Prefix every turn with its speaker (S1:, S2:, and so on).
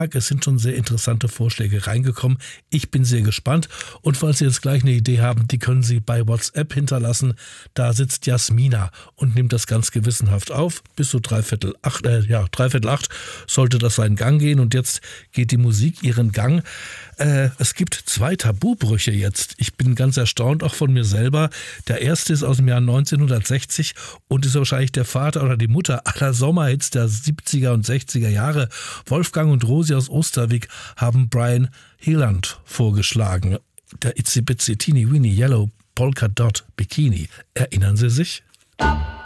S1: Es sind schon sehr interessante Vorschläge reingekommen. Ich bin sehr gespannt. Und falls Sie jetzt gleich eine Idee haben, die können Sie bei WhatsApp hinterlassen. Da sitzt Jasmina und nimmt das ganz gewissenhaft auf. Bis so 7:45 sollte das seinen Gang gehen. Und jetzt geht die Musik ihren Gang. Es gibt 2 Tabubrüche jetzt. Ich bin ganz erstaunt, auch von mir selber. Der erste ist aus dem Jahr 1960 und ist wahrscheinlich der Vater oder die Mutter aller Sommerhits der 70er und 60er Jahre. Wolfgang und Rosi aus Osterwig haben Brian Hyland vorgeschlagen. Der Itsy Bitsy Teeny Weeny Yellow Polka Dot Bikini. Erinnern Sie sich?